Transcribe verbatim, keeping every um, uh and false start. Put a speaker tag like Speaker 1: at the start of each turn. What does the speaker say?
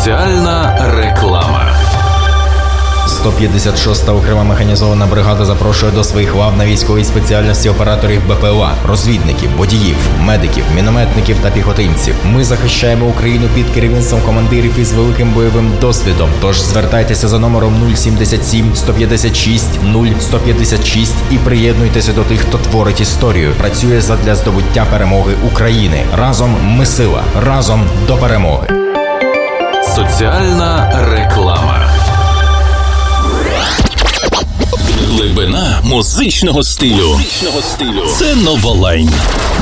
Speaker 1: Соціальна реклама.
Speaker 2: сто п'ятдесят шоста окрема механізована бригада запрошує до своїх лав на військовій спеціальності операторів БПЛА, розвідників, водіїв, медиків, мінометників та піхотинців. Ми захищаємо Україну під керівництвом командирів із великим бойовим досвідом. Тож звертайтеся за номером нуль сімдесят сім сто п'ятдесят шість нуль сто п'ятдесят шість і приєднуйтеся до тих, хто творить історію, працює задля здобуття перемоги України. Разом ми сила, разом до перемоги.
Speaker 1: Соціальна реклама.
Speaker 3: Глибина музичного стилю. Це Новолайн.